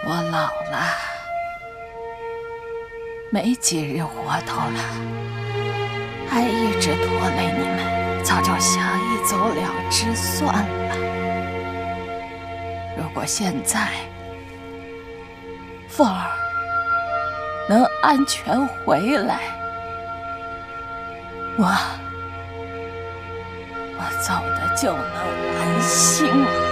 我老了，没几日活头了，还一直拖累你们，早就想一走了之算了。如果现在凤儿能安全回来，我走的就能安心了。